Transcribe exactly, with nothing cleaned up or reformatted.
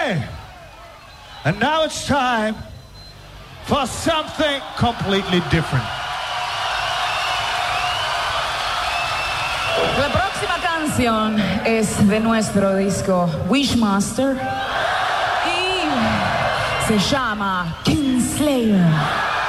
Okay. And now it's time for something completely different. La próxima canción es de nuestro disco Wishmaster y se llama Kingslayer.